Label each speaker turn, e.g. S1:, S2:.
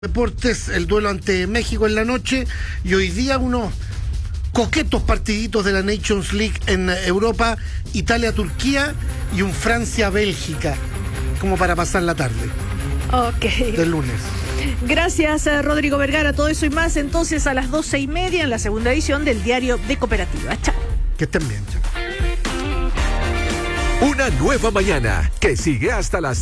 S1: Deportes, el duelo ante México en la noche y hoy día unos coquetos partiditos de la Nations League en Europa, Italia-Turquía y un Francia-Bélgica, como para pasar la tarde.
S2: Ok.
S1: Del lunes.
S2: Gracias, Rodrigo Vergara. Todo eso y más entonces a las 12:30 en la segunda edición del Diario de Cooperativa. Chao.
S1: Que estén bien, chao.
S3: Una nueva mañana que sigue hasta las